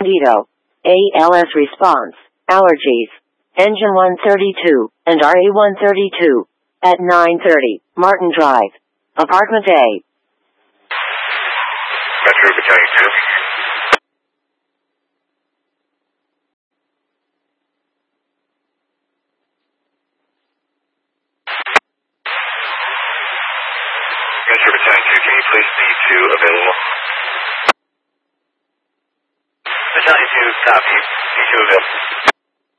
Dito. ALS response. Allergies. Engine 132 and RA 132. At 9:30, Martin Drive. Apartment A. Metro Battalion 2. Metro Battalion 2, can you place D2 available? Battalion 2, copy. D2 available.